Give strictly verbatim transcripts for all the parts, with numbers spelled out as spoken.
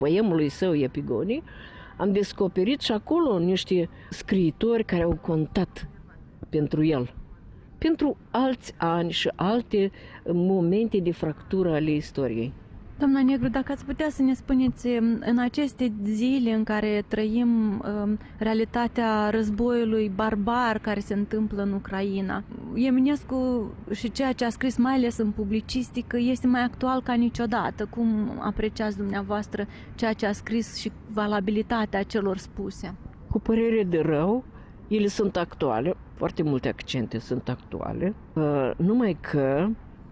poemului său Epigonii, am descoperit și acolo niște scriitori care au contat pentru el, pentru alți ani și alte momente de fractură ale istoriei. Doamna Negru, dacă ați putea să ne spuneți, în aceste zile în care trăim realitatea războiului barbar care se întâmplă în Ucraina, Eminescu și ceea ce a scris, mai ales în publicistică, este mai actual ca niciodată. Cum apreciați dumneavoastră ceea ce a scris și valabilitatea celor spuse? Cu părere de rău, ele sunt actuale, foarte multe accente sunt actuale, numai că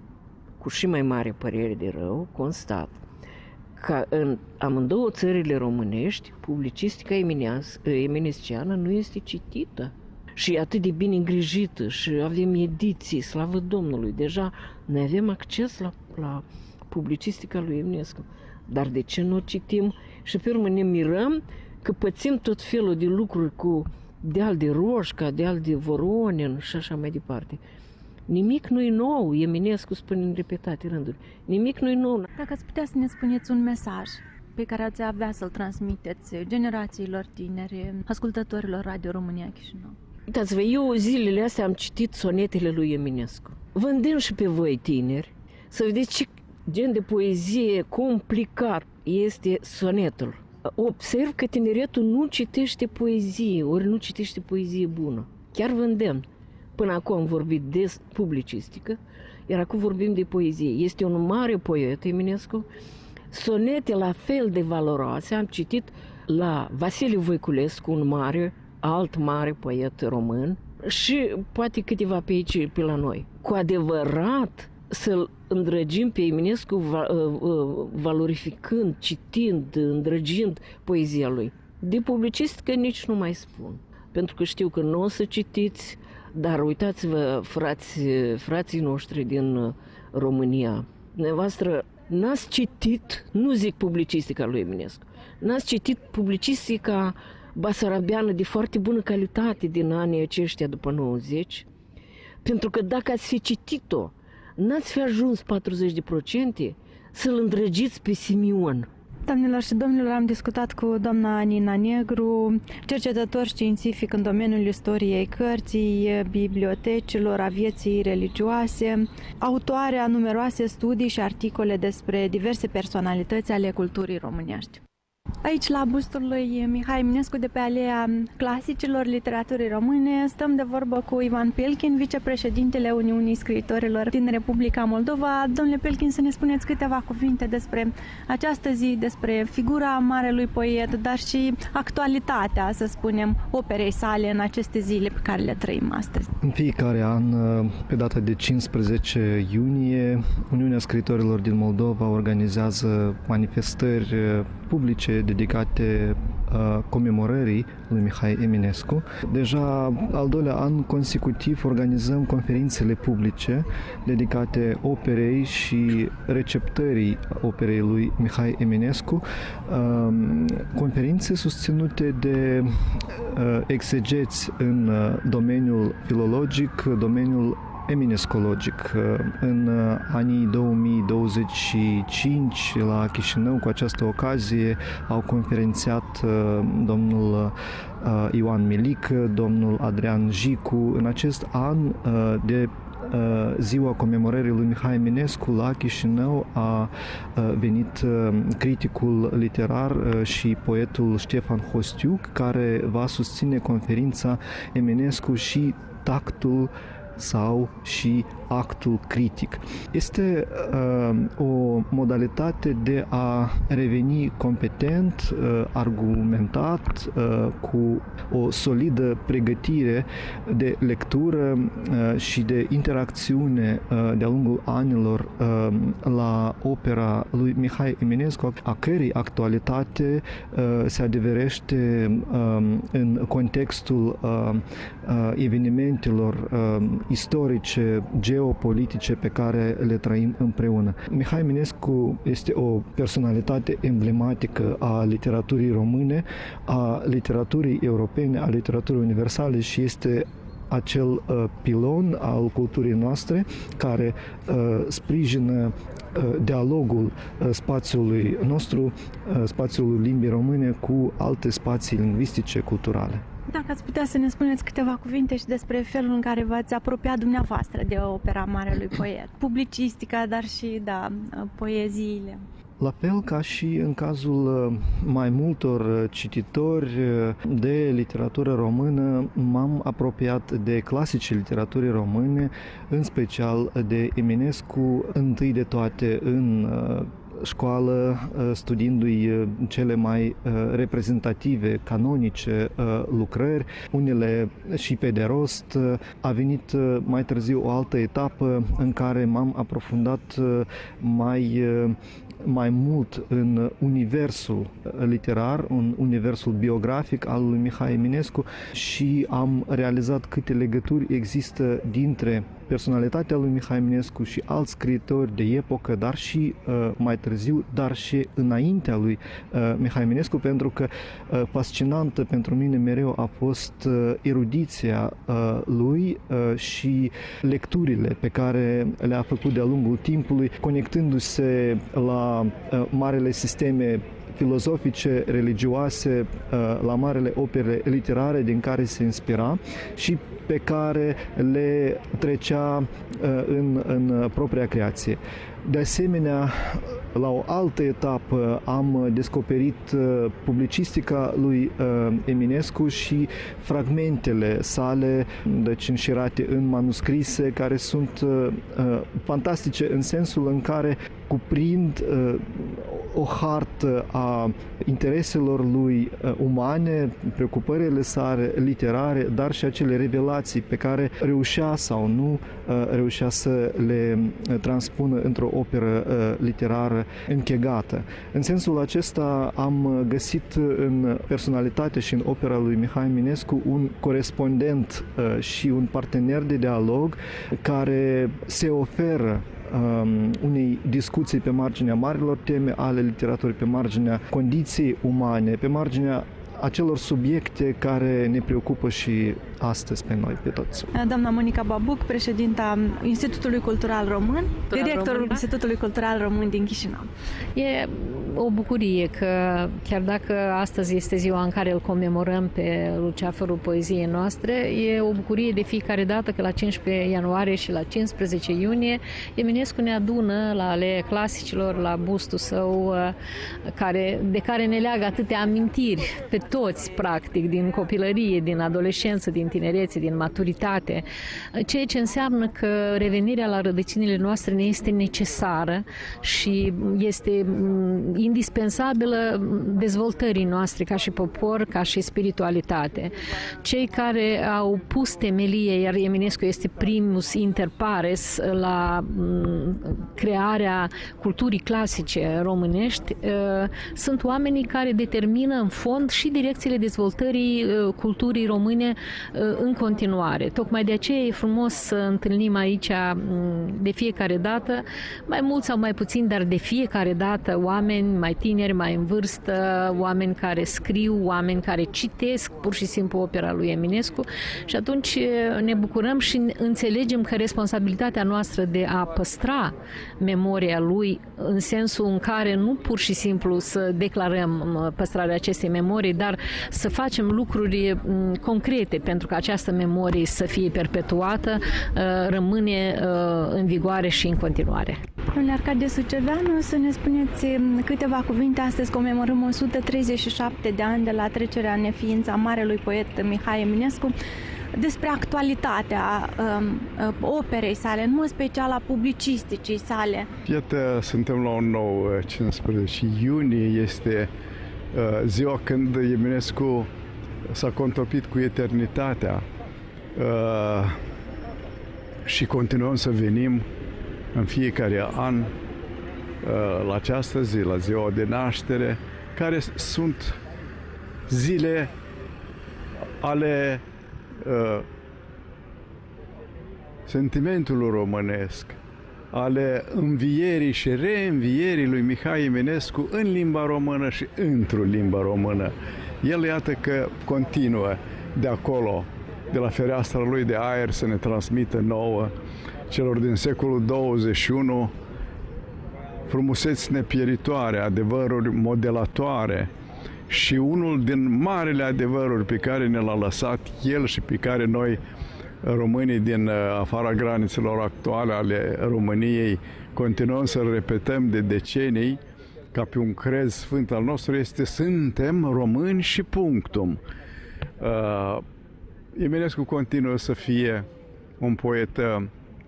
cu și mai mare părere de rău, constat că în amândouă țările românești, publicistica eminesciană nu este citită și e atât de bine îngrijită și avem ediții, slavă Domnului, deja noi avem acces la, la publicistica lui Eminescu. Dar de ce nu o citim? Și pe urmă ne mirăm că pățim tot felul de lucruri cu deal de Roșca, deal de Voronin și așa mai departe. Nimic nu-i nou, Eminescu spune în repetate rânduri. Nimic nu-i nou. Dacă ați putea să ne spuneți un mesaj pe care ați avea să-l transmiteți generațiilor tineri, ascultătorilor Radio România Chișinău. Uitați-vă, eu zilele astea am citit sonetele lui Eminescu. Vă îndemn și pe voi, tineri, să vedeți ce gen de poezie complicat este sonetul. Observ că tineretul nu citește poezie, ori nu citește poezie bună. Chiar vă îndemn. Până acum am vorbit de publicistică, iar acum vorbim de poezie. Este un mare poet, Eminescu. Sonete la fel de valoroase am citit la Vasile Voiculescu, un mare, alt mare poet român, și poate câteva pe aici, pe la noi. Cu adevărat să-l îndrăgim pe Eminescu valorificând, citind, îndrăgind poezia lui. De publicistică nici nu mai spun, pentru că știu că nu o să citiți. Dar uitați-vă, frați, frații noștri din România, dumneavoastră n-ați citit, nu zic publicistica lui Eminescu, n-ați citit publicistica basarabeană de foarte bună calitate din anii aceștia după nouăzeci, pentru că dacă ați fi citit-o, n-ați fi ajuns patruzeci de procente să-l îndrăgiți pe Simion. Doamnelor și domnilor, am discutat cu doamna Nina Negru, cercetător științific în domeniul istoriei cărții, bibliotecilor, a vieții religioase, autoare a numeroase studii și articole despre diverse personalități ale culturii românești. Aici, la bustul lui Mihai Eminescu, de pe Alea Clasicilor Literaturii Române, stăm de vorbă cu Ivan Pelkin, vicepreședintele Uniunii Scriitorilor din Republica Moldova. Domnule Pelkin, să ne spuneți câteva cuvinte despre această zi, despre figura marelui poet, dar și actualitatea, să spunem, operei sale în aceste zile pe care le trăim astăzi. În fiecare an, pe data de cincisprezece iunie, Uniunea Scriitorilor din Moldova organizează manifestări publice dedicate uh, comemorării lui Mihai Eminescu. Deja al doilea an consecutiv organizăm conferințele publice dedicate operei și receptării operei lui Mihai Eminescu, uh, conferințe susținute de uh, exegeți în uh, domeniul filologic, domeniul eminescologic. În anii două mii douăzeci și cinci la Chișinău, cu această ocazie, au conferențiat domnul Ioan Milic, domnul Adrian Jicu. În acest an de ziua comemorării lui Mihai Eminescu, la Chișinău a venit criticul literar și poetul Ștefan Hostiuc, care va susține conferința Eminescu și tactul sau și actul critic. Este uh, o modalitate de a reveni competent, uh, argumentat, uh, cu o solidă pregătire de lectură uh, și de interacțiune uh, de-a lungul anilor uh, la opera lui Mihai Eminescu, a cărei actualitate uh, se adeverește uh, în contextul uh, uh, evenimentelor uh, istorice, geopolitice pe care le trăim împreună. Mihai Eminescu este o personalitate emblematică a literaturii române, a literaturii europene, a literaturii universale și este acel pilon al culturii noastre care sprijină dialogul spațiului nostru, spațiul limbii române cu alte spații lingvistice, culturale. Dacă ați putea să ne spuneți câteva cuvinte și despre felul în care v-ați apropiat dumneavoastră de opera Marelui Poet. Publicistica, dar și, da, poeziile. La fel ca și în cazul mai multor cititori de literatură română, m-am apropiat de clasicii literaturii române, în special de Eminescu, întâi de toate în școală, studiindu-i cele mai reprezentative, canonice lucrări, unele și pe de rost. A venit mai târziu o altă etapă în care m-am aprofundat mai mai mult în universul literar, în universul biografic al lui Mihai Eminescu și am realizat câte legături există dintre personalitatea lui Mihai Eminescu și alți scriitori de epocă, dar și uh, mai târziu, dar și înaintea lui uh, Mihai Eminescu, pentru că uh, fascinantă pentru mine mereu a fost uh, erudiția uh, lui uh, și lecturile pe care le-a făcut de-a lungul timpului, conectându-se la uh, marele sisteme filozofice, religioase, la marele opere literare din care se inspira și pe care le trecea în, în propria creație. De asemenea, la o altă etapă am descoperit publicistica lui Eminescu și fragmentele sale, deci înșirate în manuscrise, care sunt fantastice în sensul în care cuprind o hartă a intereselor lui umane, preocupările sale literare, dar și acele revelații pe care reușea sau nu reușea să le transpună într-o operă literară închegată. În sensul acesta am găsit în personalitatea și în opera lui Mihai Eminescu un corespondent și un partener de dialog care se oferă Um, unei discuții pe marginea marilor teme ale literaturii, pe marginea condiției umane, pe marginea acelor subiecte care ne preocupă și astăzi pe noi, pe toți. Doamna Monica Babuc, președinta Institutului Cultural Român, directorul Român, Institutului Cultural Român din Chișinău. E o bucurie că, chiar dacă astăzi este ziua în care îl comemorăm pe Luceafărul poeziei noastre, e o bucurie de fiecare dată că la cincisprezece ianuarie și la cincisprezece iunie Eminescu ne adună la Aleea Clasicilor, la bustul său, care, de care ne leagă atâtea amintiri pe toți, practic, din copilărie, din adolescență, din tinerețe, din maturitate, ceea ce înseamnă că revenirea la rădăcinile noastre ne este necesară și este indispensabilă dezvoltării noastre ca și popor, ca și spiritualitate. Cei care au pus temelie, iar Eminescu este primus inter pares la crearea culturii clasice românești, sunt oamenii care determină în fond și direcțiile dezvoltării culturii române în continuare. Tocmai de aceea e frumos să întâlnim aici de fiecare dată, mai mult sau mai puțin, dar de fiecare dată oameni mai tineri, mai în vârstă, oameni care scriu, oameni care citesc pur și simplu opera lui Eminescu și atunci ne bucurăm și înțelegem că responsabilitatea noastră de a păstra memoria lui în sensul în care nu pur și simplu să declarăm păstrarea acestei memorii, dar să facem lucruri concrete pentru ca această memorie să fie perpetuată, rămâne în vigoare și în continuare. Domnule Arcadiu Suceveanu, să ne spuneți câteva cuvinte. Astăzi comemorăm o sută treizeci și șapte de ani de la trecerea în neființă a marelui poet Mihai Eminescu, despre actualitatea um, operei sale, în mod special a publicisticii sale. Iată, suntem la un nou cincisprezece iunie, este uh, ziua când Eminescu s-a contopit cu eternitatea uh, și continuăm să venim în fiecare an uh, la această zi, la ziua de naștere, care sunt zile ale uh, sentimentului românesc, ale învierii și reînvierii lui Mihai Eminescu în limba română și într-o limba română. El, iată că continuă de acolo de la fereastra lui de aer să ne transmită nouă, celor din secolul douăzeci și unu, frumuseți nepieritoare, adevăruri modelatoare și unul din marele adevăruri pe care ne l-a lăsat el și pe care noi, românii din afara granițelor actuale ale României, continuăm să-l repetăm de decenii, ca pe un crez sfânt al nostru, este: suntem români și punctum. Uh, Eminescu continuă să fie un poet uh,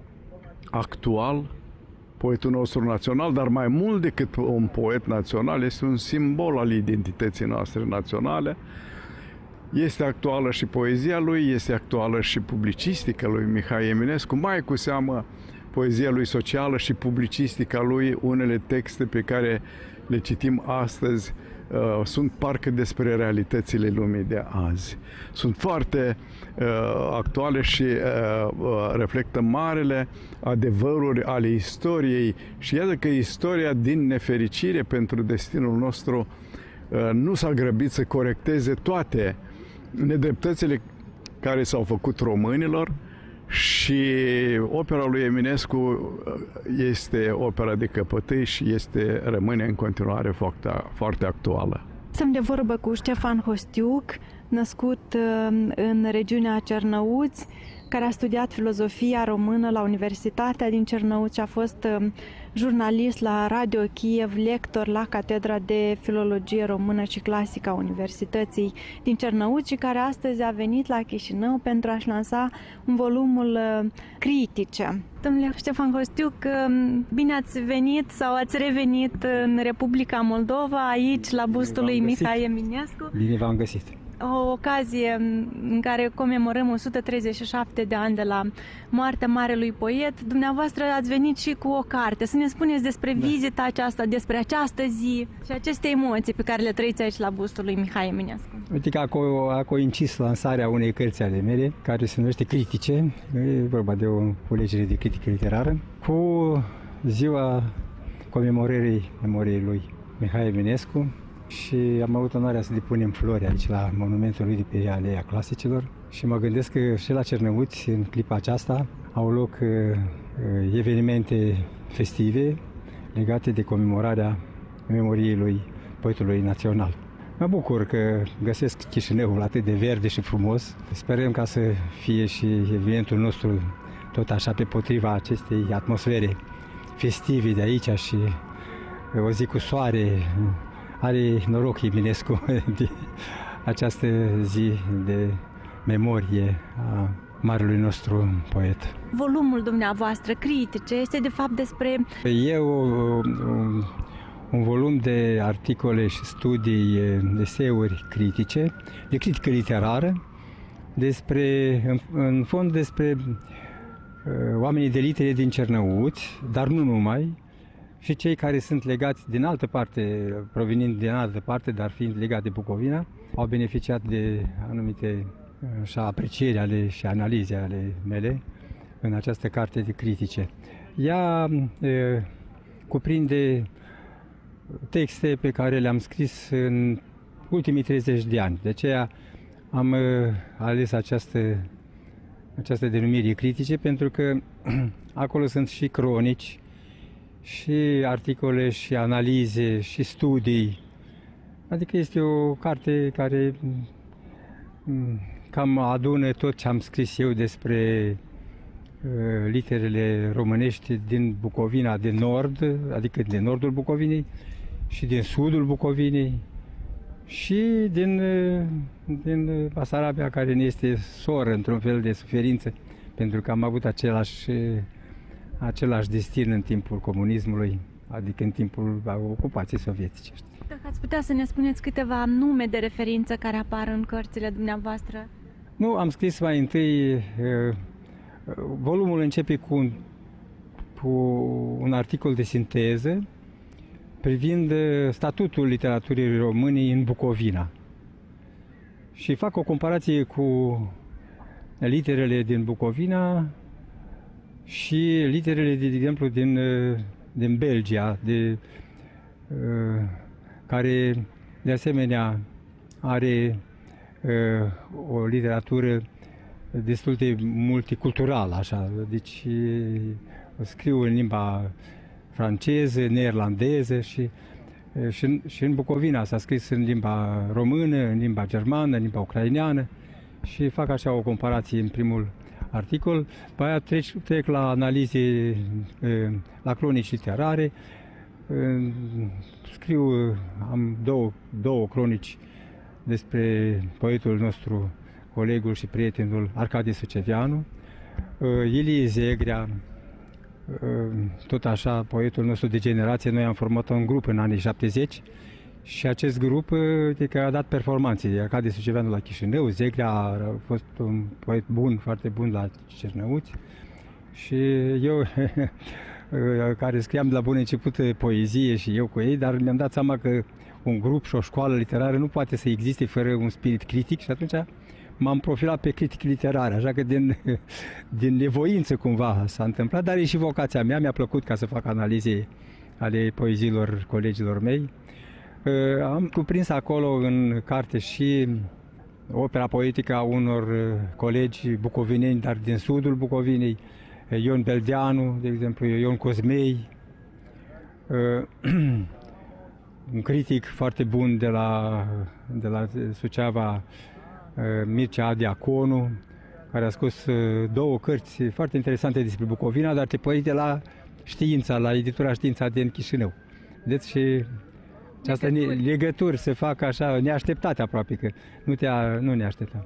actual, poetul nostru național, dar mai mult decât un poet național, este un simbol al identității noastre naționale. Este actuală și poezia lui, este actuală și publicistica lui Mihai Eminescu, mai cu seamă poezia lui socială și publicistica lui. Unele texte pe care le citim astăzi uh, sunt parcă despre realitățile lumii de azi. Sunt foarte uh, actuale și uh, uh, reflectă marele adevăruri ale istoriei. Și iată că istoria, din nefericire pentru destinul nostru, uh, nu s-a grăbit să corecteze toate nedreptățile care s-au făcut românilor, și opera lui Eminescu este opera de căpătâi și este, rămâne în continuare foarte, foarte actuală. Sunt de vorbă cu Ștefan Hostiuc, născut în regiunea Cernăuți, care a studiat filozofia română la Universitatea din Cernăuți și a fost jurnalist la Radio Kiev, lector la Catedra de Filologie Română și Clasică a Universității din Cernăuți și care astăzi a venit la Chișinău pentru a-și lansa un volumul Critice. Domnule Ștefan Hostiuc, bine ați venit sau ați revenit în Republica Moldova, aici la bustul lui Mihai Eminescu. Bine v-am găsit! O ocazie în care comemorăm o sută treizeci și șapte de ani de la moartea marelui poet. Dumneavoastră ați venit și cu o carte. Să ne spuneți despre da. vizita aceasta, despre această zi și aceste emoții pe care le trăiți aici la bustul lui Mihai Eminescu. Uite că a, co- a coincis lansarea unei cărți ale mele, care se numește Critice, e vorba de o culegere de critică literară, cu ziua comemorării memoriei lui Mihai Eminescu. Și am avut onoarea să depunem flori aici la monumentul lui de pe Aleea Clasicilor și mă gândesc că și la Cernăuți, în clipa aceasta, au loc uh, evenimente festive legate de comemorarea memoriei lui poetului național. Mă bucur că găsesc Chișinăul atât de verde și frumos. Sperăm ca să fie și evenimentul nostru tot așa pe potriva acestei atmosfere festive de aici și o zi cu soare. Are noroc Eminescu de această zi de memorie a marelui nostru poet. Volumul dumneavoastră, Critice, este de fapt despre... E o, un, un volum de articole și studii, eseuri critice, de critică literară, despre, în, în fond despre uh, oamenii de litere din Cernăuți, dar nu numai, și cei care sunt legați din altă parte, provenind din altă parte, dar fiind legați de Bucovina, au beneficiat de anumite așa, aprecieri ale și analize ale mele în această carte de critice. Ea e, cuprinde texte pe care le-am scris în ultimii treizeci de ani. De aceea am e, ales această, această denumire critice, pentru că acolo sunt și cronici, și articole, și analize, și studii. Adică este o carte care cam adună tot ce am scris eu despre uh, literele românești din Bucovina de nord, adică din nordul Bucovinei, și din sudul Bucovinei, și din, uh, din Basarabia, care ne este soră într-un fel de suferință, pentru că am avut același același destin în timpul comunismului, adică în timpul ocupației sovietice. Dacă ați putea să ne spuneți câteva nume de referință care apar în cărțile dumneavoastră? Nu, am scris mai întâi, volumul începe cu un, cu un articol de sinteză privind statutul literaturii române în Bucovina. Și fac o comparație cu literele din Bucovina și literele, de exemplu, din, din Belgia, de, care, de asemenea, are o literatură destul de multicultural, așa, deci scriu în limba franceză, neerlandeză și, și, în, și în Bucovina s-a scris în limba română, în limba germană, în limba ucraineană și fac așa o comparație în primul articol. Pe aia trec, trec la analize, la cronici literare, scriu, am două, două cronici despre poetul nostru, colegul și prietenul Arcadi Suceveanu, Ilie Zegrea, tot așa, poetul nostru de generație. Noi am format un grup în anii șaptezeci și acest grup de că a dat performanțe. Arcadi Suceveanu la Chișinău, Zegrea a fost un poet bun, foarte bun la Cernăuți și eu care scriam de la bun început poezie și eu cu ei, dar mi-am dat seama că un grup și o școală literară nu poate să existe fără un spirit critic și atunci m-am profilat pe critic literar, așa că din, din nevoință cumva s-a întâmplat, dar e și vocația mea, mi-a plăcut ca să fac analize ale poeziilor colegilor mei. Am cuprins acolo în carte și opera poetică a unor colegi bucovineni, dar din sudul Bucovinei, Ion Beldeanu, de exemplu, Ion Cosmei, un critic foarte bun de la, de la Suceava, Mircea Diaconu, care a scos două cărți foarte interesante despre Bucovina, dar tipărite la Știința, la editura Știința din Chișinău. Deci și această legături se fac așa neașteptate aproape, că nu, te nu ne așteptam.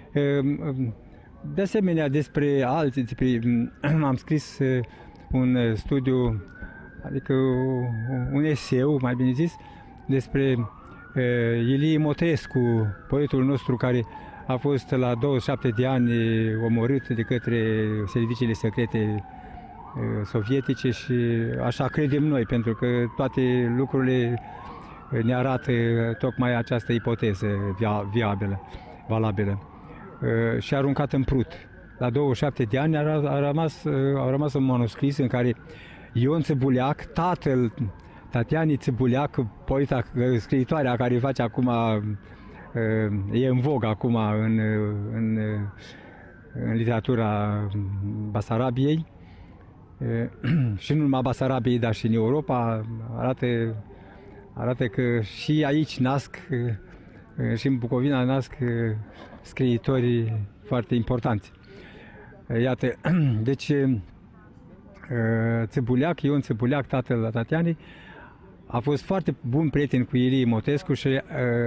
De asemenea, despre alții, despre, am scris un studiu, adică un eseu, mai bine zis, despre Ilie Motrescu, poetul nostru care a fost la douăzeci și șapte de ani omorât de către serviciile secrete sovietice și așa credem noi, pentru că toate lucrurile ne arată tocmai această ipoteză viabilă, valabilă. Și aruncat în prut. La douăzeci și șapte de ani a, a, rămas, a rămas un manuscris în care Ion Țăbuleac, tatăl Tatiani Țăbuleac, poeta, scriitoarea care face acum, e în vogă acum în, în, în literatura Basarabiei și nu numai Basarabiei, dar și în Europa, arată, arată că și aici nasc, și în Bucovina nasc scriitori foarte importanți. Iată, deci Țăbuleac, Ion Țăbuleac, tatăl Tatianei, a fost foarte bun prieten cu Ilie Motrescu și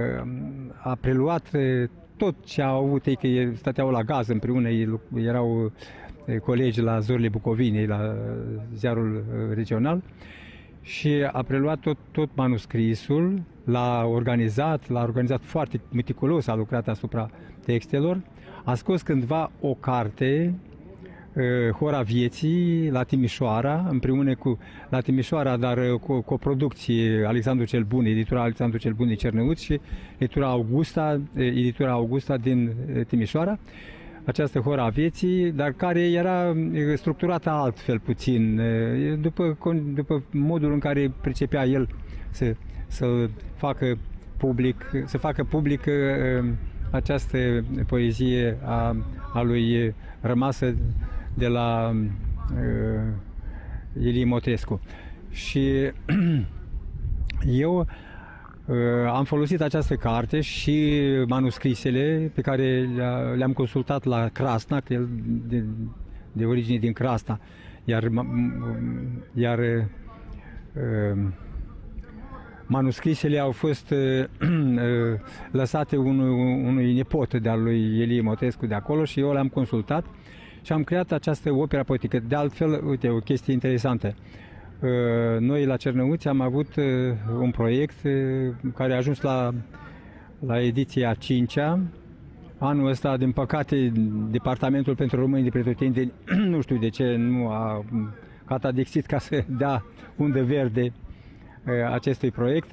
a preluat tot ce au avut ei, că stăteau la gaz împreună, ei erau colegi la Zorile Bucovinei, la ziarul regional, și a preluat tot, tot manuscrisul, l-a organizat, l-a organizat foarte meticulos, a lucrat asupra textelor, a scos cândva o carte, Hora Vieții, la Timișoara, împreună cu, la Timișoara, dar cu, cu o producție Alexandru cel Bun, editura Alexandru cel Bun din Cernăuți și editura Augusta, editura Augusta din Timișoara, această Hora Vieții, dar care era structurată altfel puțin, după, după modul în care pricepea el să, să facă public, să facă public această poezie a, a lui rămasă de la uh, Ilie Motrescu. Și eu uh, am folosit această carte și manuscrisele pe care le-am consultat la Crasna, că el de, de origine din Crasna, iar, iar uh, manuscrisele au fost uh, lăsate unui, unui nepot de-al lui Ilie Motrescu de acolo și eu le-am consultat și am creat această operă poetică. De altfel, uite, o chestie interesantă. Noi la Cernăuți am avut un proiect care a ajuns la, la ediția a cincea. Anul ăsta, din păcate, Departamentul pentru Români de Pretutindeni, nu știu de ce, nu a catadixit ca să dea undă verde acestui proiect.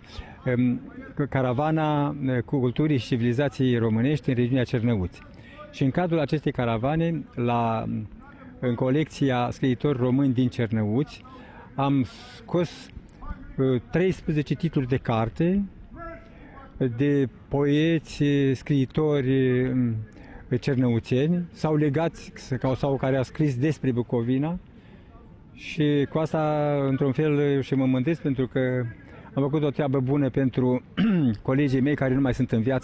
Caravana Culturii și Civilizației Românești în regiunea Cernăuți. Și în cadrul acestei caravane, la, în colecția scriitori români din Cernăuți, am scos treisprezece titluri de carte de poeți, scriitori cernăuțeni sau legați sau care au scris despre Bucovina și cu asta, într-un fel, și mă mândresc pentru că am făcut o treabă bună pentru colegii mei care nu mai sunt în viață